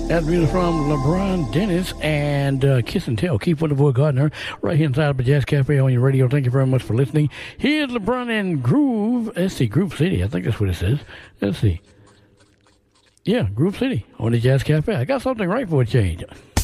That's music from LeBron Dennis and Kiss and Tell. Keep Wonderboy Gardner right here inside of the Jazz Cafe on your radio. Thank you very much for listening. Here's LeBron and Groove. Let's see, Groove City. I think that's what it says. Let's see. Yeah, Groove City on the Jazz Cafe. I got something right for a change.